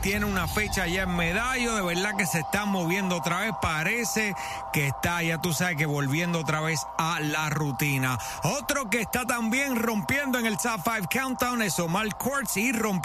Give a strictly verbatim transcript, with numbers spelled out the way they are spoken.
tiene una fecha allá en Medallo, de verdad que se está moviendo otra vez, parece que está, ya tú sabes, que volviendo otra vez a la rutina. Otro que está también rompiendo en el Top cinco Countdown es Omar Courtz y rompiendo